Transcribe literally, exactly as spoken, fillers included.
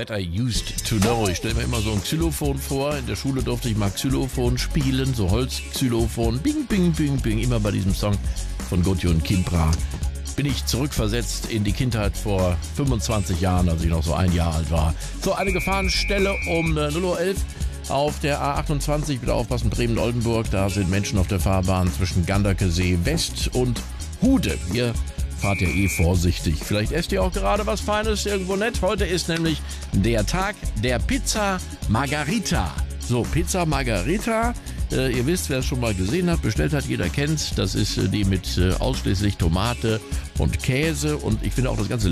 That I used to know. Ich stelle mir immer so ein Xylophon vor. In der Schule durfte ich mal Xylophon spielen, so Holzxylophon. Bing, bing, bing, bing. Immer bei diesem Song von Gudjon Kipra bin ich zurückversetzt in die Kindheit vor fünfundzwanzig Jahren, als ich noch so ein Jahr alt war. So, eine Gefahrenstelle um null Uhr elf auf der A achtundzwanzig. Bitte aufpassen, Bremen-Oldenburg. Da sind Menschen auf der Fahrbahn zwischen Ganderkesee West und Hude. Ihr fahrt ja eh vorsichtig. Vielleicht esst ihr auch gerade was Feines irgendwo nett. Heute ist nämlich der Tag der Pizza Margharita. So, Pizza Margharita. Äh, ihr wisst, wer es schon mal gesehen hat, bestellt hat, jeder kennt. Das ist äh, die mit äh, ausschließlich Tomate und Käse. Und ich finde auch das ganze